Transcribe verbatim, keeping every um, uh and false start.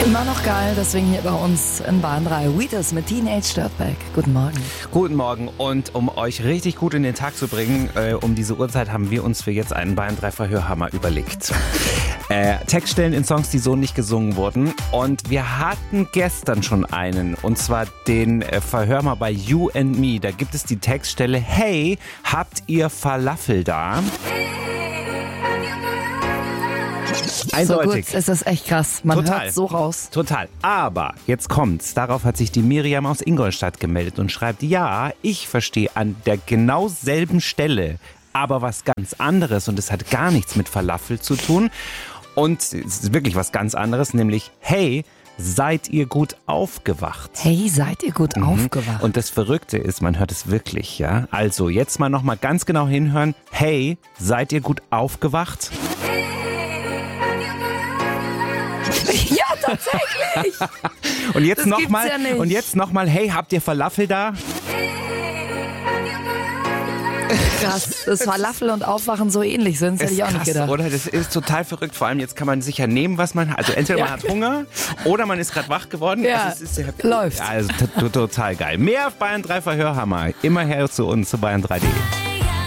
Immer noch geil, deswegen hier bei uns in Bahn drei. Wheatus mit Teenage Dirtbag. Guten Morgen. Guten Morgen, und um euch richtig gut in den Tag zu bringen, äh, um diese Uhrzeit haben wir uns für jetzt einen Bahn drei Verhörhammer überlegt. Äh, Textstellen in Songs, die so nicht gesungen wurden. Und wir hatten gestern schon einen, und zwar den äh, Verhörhammer bei You and Me. Da gibt es die Textstelle: Hey, habt ihr Falafel da? Eindeutig. So gut, es ist echt krass. Man Total. hört so raus. Total. Aber jetzt kommt's. Darauf hat sich die Miriam aus Ingolstadt gemeldet und schreibt: Ja, ich verstehe an der genau selben Stelle aber was ganz anderes, und es hat gar nichts mit Falafel zu tun. Und es ist wirklich was ganz anderes, nämlich: Hey, seid ihr gut aufgewacht? Hey, seid ihr gut Mhm. aufgewacht? Und das Verrückte ist, man hört es wirklich, ja? Also jetzt mal nochmal ganz genau hinhören. Hey, seid ihr gut aufgewacht? Ja, tatsächlich. Und jetzt Das gibt's nochmal, ja nicht. und jetzt nochmal: Hey, habt ihr Falafel da? Krass, dass Falafel und Aufwachen so ähnlich sind, das hätte Ist ich auch nicht krass, gedacht. oder? Das ist total verrückt. Vor allem jetzt kann man sich ja nehmen, was man hat. Also entweder man Ja. hat Hunger oder man ist gerade wach geworden. Ja, also es ist ja, läuft. Also t- t- total geil. Mehr auf Bayern drei Verhörhammer. Immer her zu uns, zu Bayern drei punkt de.